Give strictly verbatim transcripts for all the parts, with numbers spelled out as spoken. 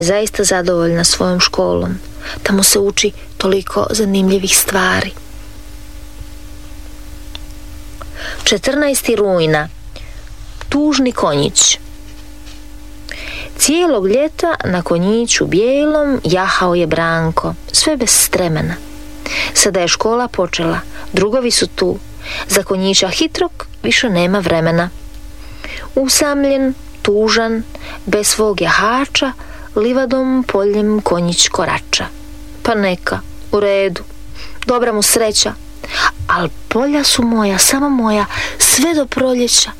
zaista zadovoljna svojom školom. Tamo se uči toliko zanimljivih stvari. četrnaesti rujna. Tužni konjić. Cijelog ljeta na konjiću bijelom jahao je Branko, sve bez stremena. Sada je škola počela, drugovi su tu. Za konjića hitrog više nema vremena. Usamljen, tužan, bez svog jahača, livadom poljem konjić korača. Pa neka, u redu, dobra mu sreća, al polja su moja, samo moja, sve do proljeća.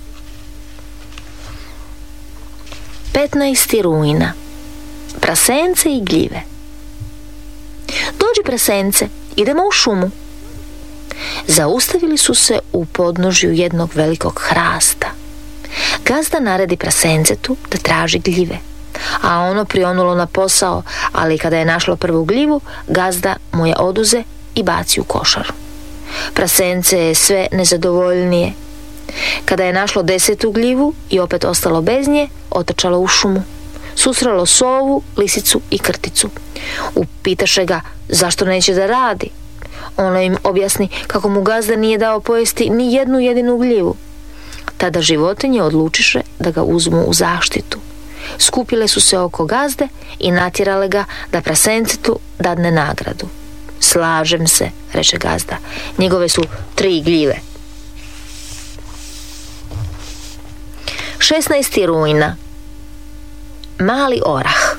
petnaesti rujna. Prasence i gljive. Dođi prasence, idemo u šumu. Zaustavili su se u podnožju jednog velikog hrasta. Gazda naredi prasencetu da traži gljive, a ono prionulo na posao, ali kada je našlo prvu gljivu, gazda mu je oduze i baci u košaru. Prasence je sve nezadovoljnije. Kada je našlo desetu gljivu i opet ostalo bez nje, otrčalo u šumu. Susrelo sovu, lisicu i krticu. Upitaše ga zašto neće da radi. Ono im objasni kako mu gazda nije dao pojesti ni jednu jedinu gljivu. Tada životinje odlučiše da ga uzmu u zaštitu. Skupile su se oko gazde i natjerale ga da prasencetu dadne nagradu. Slažem se, reče gazda, njegove su tri gljive. šesnaesti rujna. Mali orah.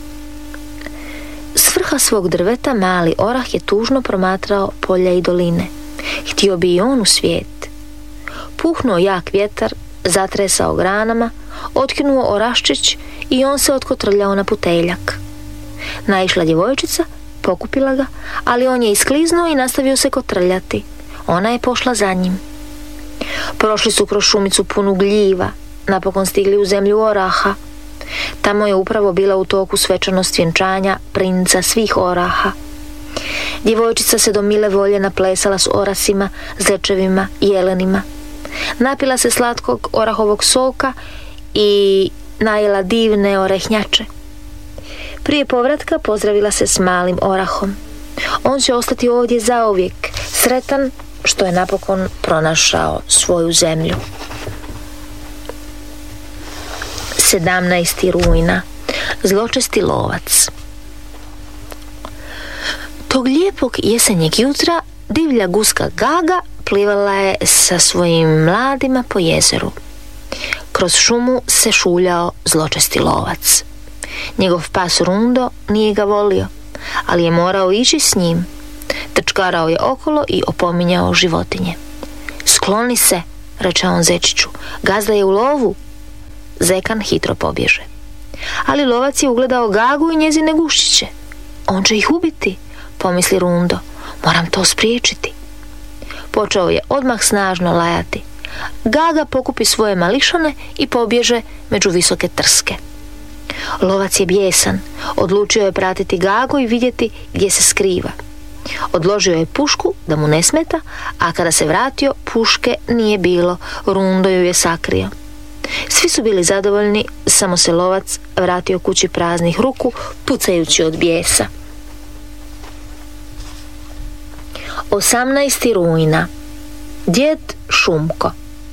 S vrha svog drveta mali orah je tužno promatrao polja i doline. Htio bi i on u svijet. Puhnuo jak vjetar, zatresao granama, otkinuo oraščić i on se otkotrljao na puteljak. Naišla djevojčica, pokupila ga, ali on je iskliznuo i nastavio se kotrljati. Ona je pošla za njim. Prošli su kroz šumicu punu gljiva, napokon stigli u zemlju oraha. Tamo je upravo bila u toku svečanost vjenčanja princa svih oraha. Djevojčica se do mile volje naplesala s orasima, zečevima i jelenima. Napila se slatkog orahovog soka i najela divne orehnjače. Prije povratka pozdravila se s malim orahom. On će ostati ovdje zauvijek, sretan što je napokon pronašao svoju zemlju. sedamnaesti rujna. Zločesti lovac. Tog lijepog jesenjeg jutra divlja guska Gaga plivala je sa svojim mladima po jezeru. Kroz šumu se šuljao zločesti lovac. Njegov pas Rundo nije ga volio, ali je morao ići s njim. Trčkarao je okolo i opominjao životinje. Skloni se, reče on zečiću, gazda je u lovu. Zekan hitro pobježe. Ali lovac je ugledao Gagu i njezine guščiće. On će ih ubiti, pomisli Rundo. Moram to spriječiti. Počeo je odmah snažno lajati. Gaga pokupi svoje mališane i pobježe među visoke trske. Lovac je bijesan. Odlučio je pratiti Gagu i vidjeti gdje se skriva. Odložio je pušku da mu ne smeta, a kada se vratio, puške nije bilo. Rundo ju je sakrio. Svi su bili zadovoljni, samo se lovac vratio kući praznih ruku, pucajući od bijesa. osamnaesti rujna. Djed Šumko.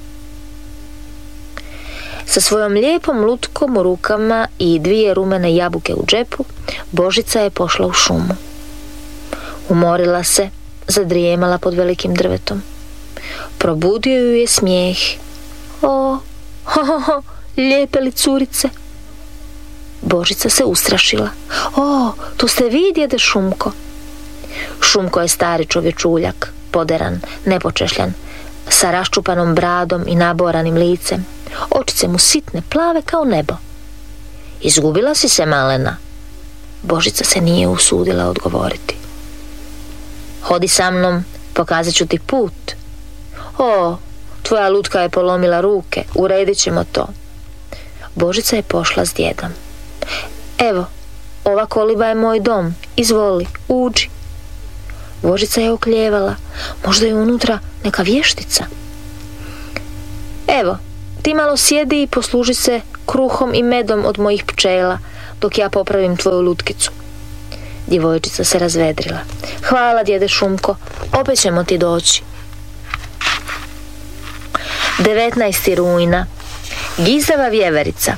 Sa svojom lijepom lutkom u rukama i dvije rumene jabuke u džepu, Božica je pošla u šumu. Umorila se, zadrijemala pod velikim drvetom. Probudio ju je smijeh. O, ho, ho, ho, lijepe li curice? Božica se ustrašila. O, tu ste vi, djede Šumko. Šumko je stari čovječuljak, poderan, nepočešljan, sa raščupanom bradom i naboranim licem. Očice mu sitne, plave kao nebo. Izgubila si se, malena? Božica se nije usudila odgovoriti. Hodi sa mnom, pokazat ću ti put. O, tvoja lutka je polomila ruke, uredit ćemo to. Božica je pošla s djedom. Evo, ova koliba je moj dom, izvoli, uđi. Božica je okljevala, možda je unutra neka vještica. Evo, ti malo sjedi i posluži se kruhom i medom od mojih pčela. dok ja popravim tvoju lutkicu. Djevojčica se razvedrila. Hvala, djede Šumko, opet ćemo ti doći. devetnaesti rujna. Gizava vjeverica.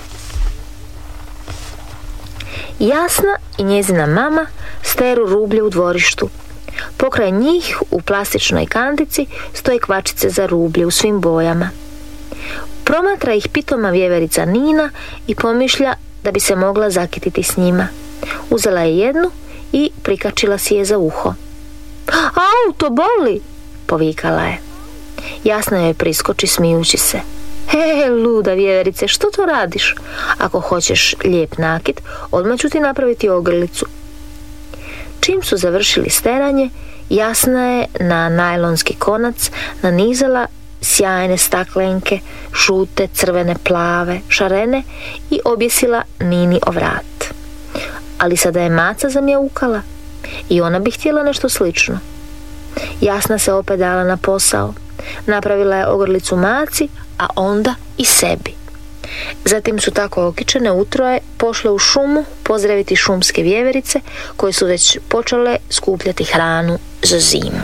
Jasna i njezina mama steru rublje u dvorištu. Pokraj njih u plastičnoj kandici stoje kvačice za rublje u svim bojama. Promatra ih pitoma vjeverica Nina i pomišlja da bi se mogla zakititi s njima. Uzela je jednu i prikačila si je za uho. Au, to boli, povikala je. Jasno joj priskoči smijući se. He, luda vjeverice, što to radiš? Ako hoćeš lijep nakit, odmah ću ti napraviti ogrlicu. Čim su završili steranje, Jasna je na najlonski konac nanizala sjajne staklenke, žute, crvene, plave, šarene i objesila Nini o vrat. Ali sada je maca zamjaukala i ona bi htjela nešto slično. Jasna se opet dala na posao. Napravila je ogrlicu maci, a onda i sebi. Zatim su tako okičene utroje pošle u šumu pozdraviti šumske vjeverice koje su već počele skupljati hranu za zimu.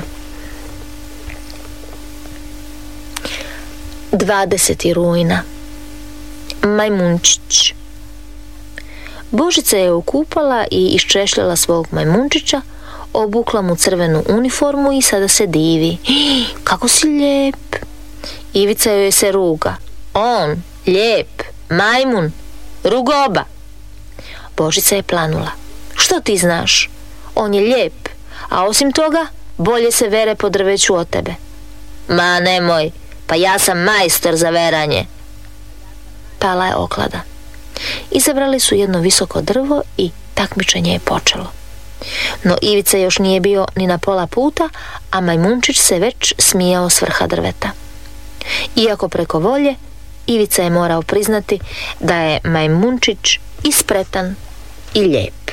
dvadesetog rujna. Majmunčić. Božica je okupala i iščešljala svog majmunčića, obukla mu crvenu uniformu i sada se divi. Kako si lijep! Ivica joj se ruga. On, lijep, majmun, rugoba. Božica je planula. Što ti znaš? On je lijep, a osim toga bolje se vere po drveću od tebe. Ma nemoj, pa ja sam majstor za veranje. Pala je oklada. Izabrali su jedno visoko drvo i takmičenje je počelo. No Ivica još nije bio ni na pola puta, a majmunčić se već smijao s vrha drveta. Iako preko volje, Ivica je morao priznati da je majmunčić i spretan i lijep.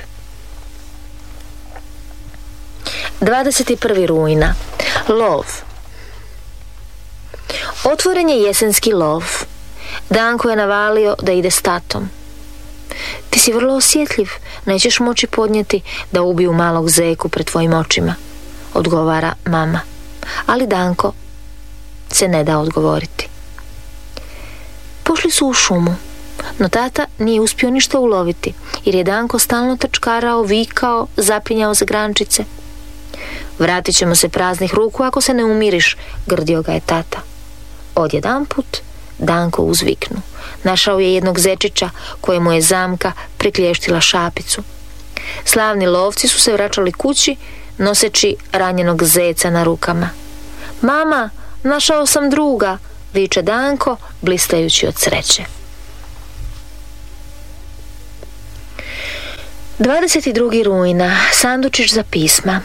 dvadeset prvog rujna. Lov. Otvoren je jesenski lov. Danko je navalio da ide s tatom. Ti si vrlo osjetljiv, nećeš moći podnijeti da ubiju malog zeku pred tvojim očima, odgovara mama. Ali Danko se ne da odgovoriti. Pošli su u šumu, no tata nije uspio ništa uloviti, jer je Danko stalno trčkarao, vikao, zapinjao za grančice. Vratit ćemo se praznih ruku ako se ne umiriš, grdio ga je tata. Odjedanput Danko uzviknu. Našao je jednog zečića kojemu je zamka priklještila šapicu. Slavni lovci su se vraćali kući noseći ranjenog zeca na rukama. Mama, našao sam druga, viče Danko blistajući od sreće. dvadeset drugog rujna. Sandučić za pisma.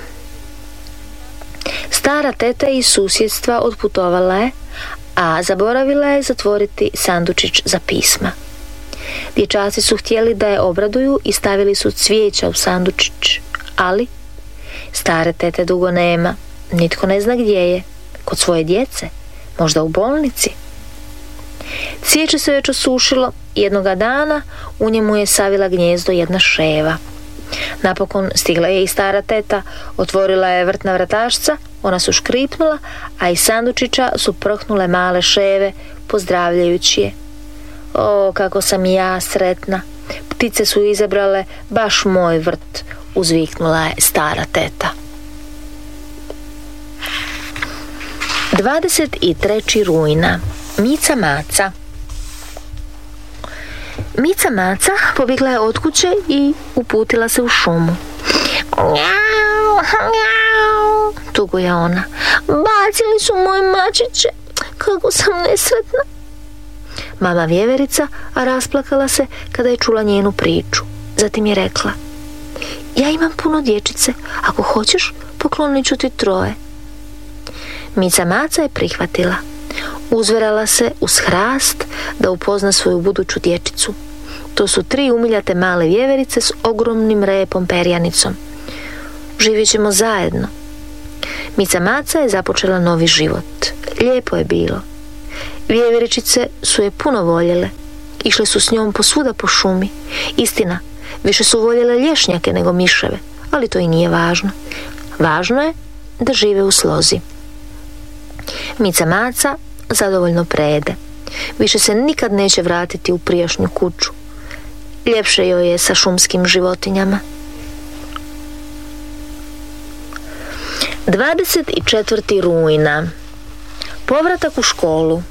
Stara teta iz susjedstva otputovala je, a zaboravila je zatvoriti sandučić za pisma. Dječaci su htjeli da je obraduju i stavili su cvijeća u sandučić, ali stare tete dugo nema, nitko ne zna gdje je, kod svoje djece, možda u bolnici. Cvijeće se već osušilo i jednoga dana u njemu je savila gnjezdo jedna ševa. Napokon stigla je i stara teta, otvorila je vrtna vratašca, ona su škripnula, a iz sandučića su prhnule male ševe, pozdravljajući je. O, kako sam ja sretna, ptice su izabrale baš moj vrt, uzviknula je stara teta. dvadeset trećeg rujna. Mica Maca. Mica Maca pobjegla je od kuće i uputila se u šumu. Njau, njau, tuguje ona. Bacili su moje mačiće, kako sam nesretna. Mama vjeverica rasplakala se kada je čula njenu priču. Zatim je rekla: ja imam puno dječice, ako hoćeš poklonit ću ti troje. Mica Maca je prihvatila. Uzverala se uz hrast da upozna svoju buduću dječicu. To su tri umiljate male vjeverice s ogromnim repom perjanicom. Živjet ćemo zajedno. Mica Maca je započela novi život. Lijepo je bilo. Vjeveričice su je puno voljele. Išle su s njom posvuda po šumi. Istina, Više su voljele lješnjake nego miševe, ali to i nije važno. Važno je da žive u slozi. Mica Maca zadovoljno prede. Više se nikad neće vratiti u prijašnju kuću. Ljepše joj je sa šumskim životinjama. dvadeset četvrtog rujna. Povratak u školu.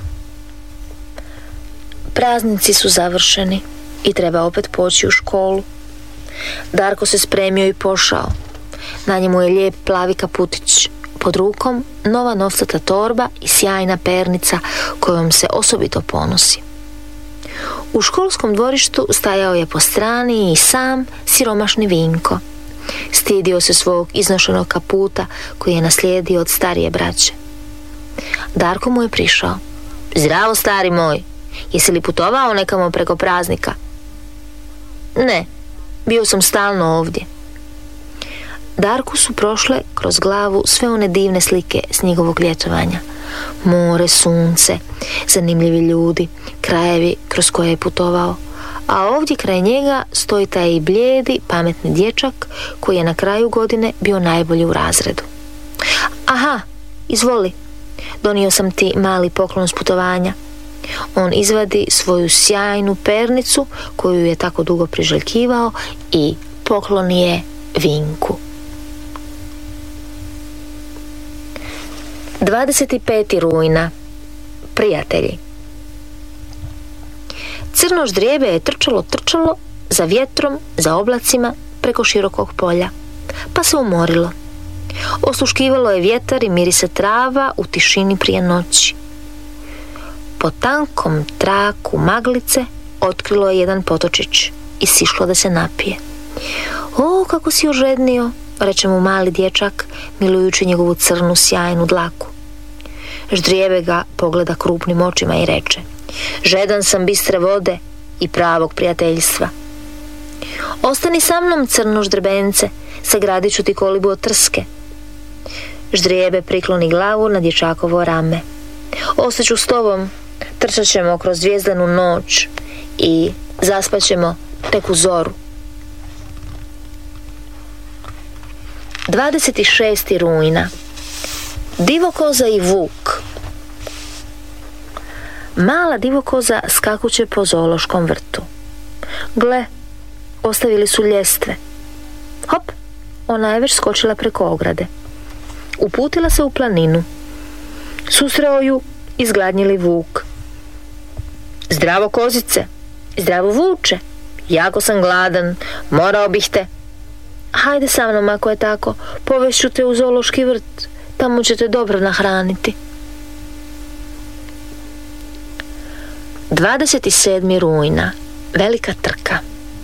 Praznici su završeni i treba opet poći u školu. Darko se spremio i pošao. Na njemu je lijep plavi kaputić. Pod rukom nova novcata torba i sjajna pernica kojom se osobito ponosi. U školskom dvorištu stajao je po strani i sam siromašni Vinko. Stidio se svog iznošenog kaputa koji je naslijedio od starije braće. Darko mu je prišao. Zdravo, stari moj, jesi li putovao nekamo preko praznika? Ne, bio sam stalno ovdje. Darku su prošle kroz glavu sve one divne slike s njegovog ljetovanja. More, sunce, zanimljivi ljudi, krajevi kroz koje je putovao. A ovdje kraj njega stoji taj blijedi, pametni dječak koji je na kraju godine bio najbolji u razredu. Aha, izvoli, donio sam ti mali poklon s putovanja. On izvadi svoju sjajnu pernicu koju je tako dugo priželjkivao i pokloni je Vinku. dvadeset petog rujna. Prijatelji. Crno ždrijebe je trčalo, trčalo za vjetrom, za oblacima preko širokog polja, pa se umorilo. Osluškivalo je vjetar i mirise trava u tišini prije noći. Po tankom traku maglice otkrilo je jedan potočić i sišlo da se napije. O, kako si ožednio, reče mu mali dječak, milujući njegovu crnu sjajnu dlaku. Ždrijebe ga pogleda krupnim očima i reče: žedan sam bistre vode i pravog prijateljstva. Ostani sa mnom, crno ždrebence, sagradit ću ti kolibu od trske. Ždrijebe prikloni glavu na dječakovo rame. Ostaću s tobom, trčat ćemo kroz zvijezdanu noć i zaspat ćemo tek u zoru. dvadeset šestog rujna. Divokoza i vuk. Mala divokoza skakuće po zoološkom vrtu. Gle, ostavili su ljestve. Hop, ona je već skočila preko ograde. Uputila se u planinu. Susreo ju izgladnjili vuk. Zdravo kozice, zdravo vuče, jako sam gladan, morao bih te. Hajde sa mnom ako je tako, povešću te u zoološki vrt, tamo ćete dobro nahraniti. dvadeset sedmog rujna. Velika trka.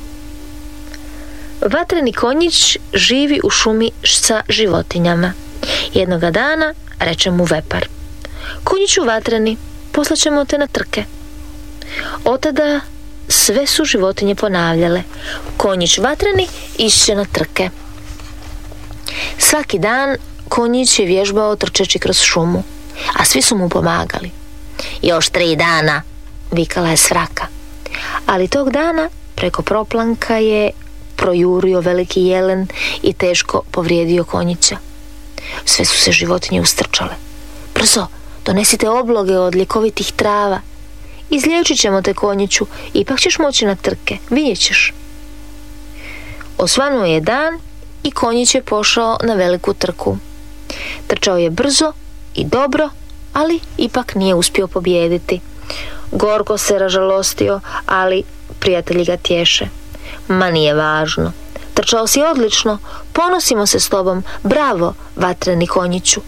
Vatreni konjić živi u šumi sa životinjama. Jednoga dana reče mu vepar: konjiću vatreni, poslaćemo te na trke. Otada sve su životinje ponavljale: konjić vatreni išće na trke. Svaki dan konjić je vježbao trčeći kroz šumu, a svi su mu pomagali. Još tri dana, vikala je svraka. Ali tog dana preko proplanka je projurio veliki jelen i teško povrijedio konjića. Sve su se životinje ustrčale. Brzo, donesite obloge od ljekovitih trava. Izliječit ćemo te, konjiću, ipak ćeš moći na trke, vidjet ćeš. Osvanuo je dan i konjić je pošao na veliku trku. Trčao je brzo i dobro, ali ipak nije uspio pobijediti. Gorko se ražalostio, ali prijatelji ga tješe. Ma nije važno, trčao si odlično, ponosimo se s tobom, bravo, vatreni konjiću.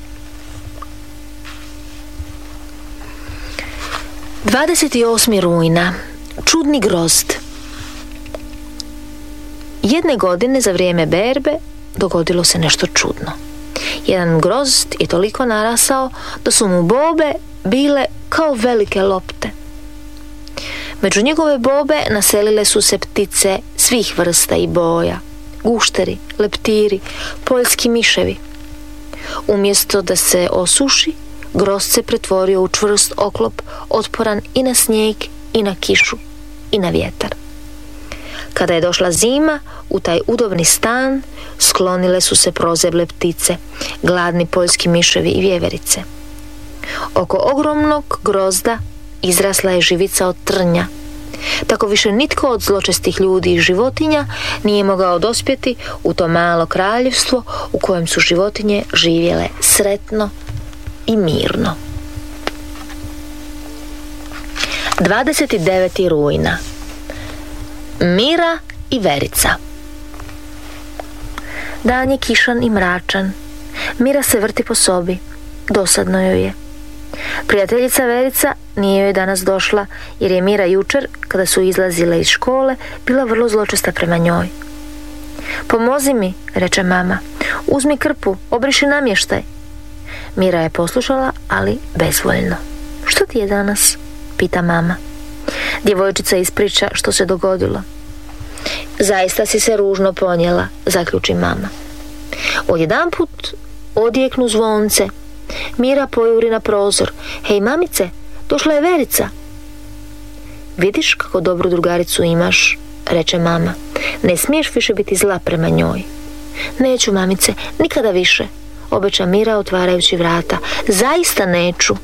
dvadeset osmog rujna. Čudni grozd. Jedne godine za vrijeme berbe dogodilo se nešto čudno. Jedan grozd je toliko narasao da su mu bobe bile kao velike lopte. Među njegove bobe naselile su se ptice svih vrsta i boja, gušteri, leptiri, poljski miševi. Umjesto da se osuši, grozd se pretvorio u čvrst oklop, otporan i na snijeg, i na kišu, i na vjetar. Kada je došla zima, u taj udobni stan sklonile su se prozebile ptice, gladni poljski miševi i vjeverice. Oko ogromnog grozda izrasla je živica od trnja. Tako više nitko od zločestih ljudi i životinja nije mogao dospjeti u to malo kraljevstvo u kojem su životinje živjele sretno i mirno. dvadeset deveti rujna. Mira i Verica. Dan je kišan i mračan. Mira se vrti po sobi. Dosadno joj je. Prijateljica Verica nije joj danas došla jer je Mira jučer, kada su izlazile iz škole, bila vrlo zločesta prema njoj. Pomozi mi, reče mama. Uzmi krpu, obriši namještaj. Mira je poslušala, ali bezvoljno. Što ti je danas? Pita mama. Djevojčica ispriča što se dogodilo. Zaista si se ružno ponijela, zaključi mama. Odjedanput odjeknu zvonce. Mira pojuri na prozor. Hej mamice, došla je Verica. Vidiš kako dobru drugaricu imaš, reče mama. Ne smiješ više biti zla prema njoj. Neću mamice, nikada više, obeća Mira otvarajući vrata. Zaista neću.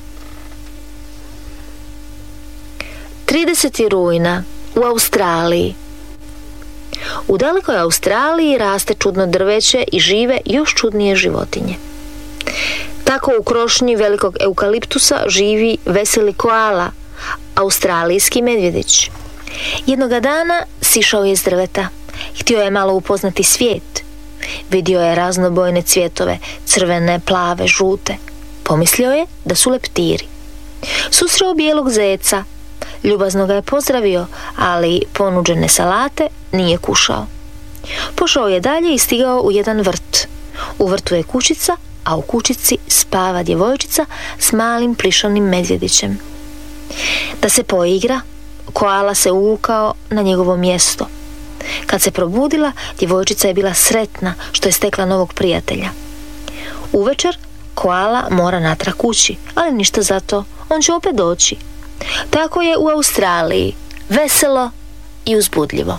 tridesetog rujna u Australiji. U dalekoj Australiji raste čudno drveće i žive još čudnije životinje. Tako u krošnji velikog eukaliptusa živi veseli koala, australijski medvjedić. Jednoga dana sišao je iz drveta. Htio je malo upoznati svijet. Vidio je raznobojne cvjetove, crvene, plave, žute. Pomislio je da su leptiri. Susreo bijelog zeca. Ljubazno ga je pozdravio, ali ponuđene salate nije kušao. Pošao je dalje i stigao u jedan vrt. U vrtu je kućica, a u kućici spava djevojčica s malim plišanim medvjedićem. Da se poigra, koala se uvukao na njegovo mjesto. Kad se probudila, djevojčica je bila sretna što je stekla novog prijatelja. Uvečer koala mora natrag kući, ali ništa zato, on će opet doći. Tako je u Australiji, veselo i uzbudljivo.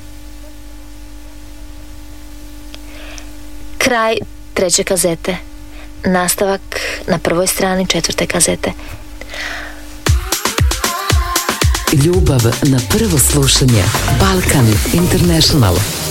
Kraj treće kazete. Nastavak na prvoj strani četvrte kazete. Ljubav na prvo slušanje. Balkan International.